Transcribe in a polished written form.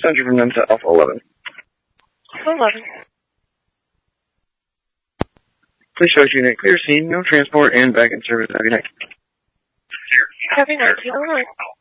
Center from them to Alpha 11. 11. Please show unit clear scene, no transport, and back in service. Have a good night. Copy 1909.